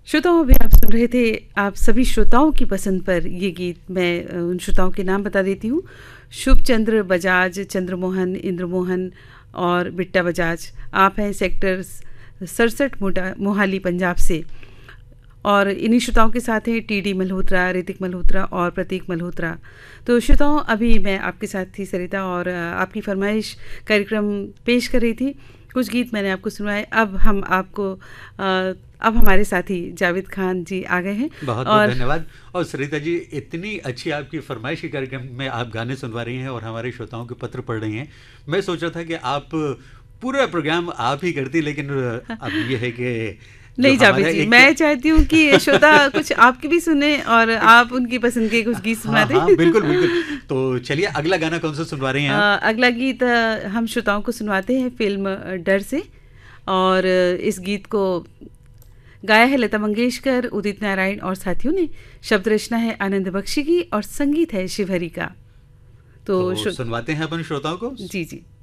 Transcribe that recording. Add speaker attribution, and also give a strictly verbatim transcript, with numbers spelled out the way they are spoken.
Speaker 1: श्रोताओं, अभी आप सुन रहे थे आप सभी श्रोताओं की पसंद पर ये गीत। मैं अ, उन श्रोताओं के नाम बता देती हूँ। शुभ चंद्र बजाज, चंद्रमोहन, इंद्रमोहन और बिट्टा बजाज। आप हैं सेक्टर सड़सठ मोहाली पंजाब से। और इन्हीं श्रोताओं के साथ हैं टी डी मल्होत्रा, ऋतिक मल्होत्रा और प्रतीक मल्होत्रा। तो श्रोताओं, अभी मैं आपके साथ थी सरिता और अ, आपकी फरमाइश कार्यक्रम पेश कर रही थी। कुछ गीत मैंने आपको सुनवाए। अब हम आपको अ, अब हमारे साथी जावेद खान जी आ गए हैं।
Speaker 2: बहुत बहुत धन्यवाद। और सरिता जी, इतनी अच्छी आपकी फरमाइश के कार्यक्रम में आप गाने सुनवा रही हैं और हमारे श्रोताओं के पत्र पढ़ रही हैं। मैं सोच रहा था कि आप पूरा प्रोग्राम आप ही करती, लेकिन अब ये है कि
Speaker 1: नहीं जावेद जी, मैं चाहती हूँ कि श्रोता कुछ आपकी भी सुने और आप उनकी पसंद के कुछ गीत सुना दें।
Speaker 2: हाँ, हाँ, बिल्कुल बिल्कुल। तो चलिए, अगला गाना कौन सा सुनवा रही हैं आप?
Speaker 1: अगला गीत अ, हम श्रोताओं को सुनवाते हैं फिल्म डर से। और इस गीत को गाया है लता मंगेशकर, उदित नारायण और साथियों ने। शब्द रचना है आनंद बख्शी की और संगीत है शिवहरी का।
Speaker 2: तो, तो सुनवाते हैं अपन श्रोताओं को।
Speaker 1: जी जी।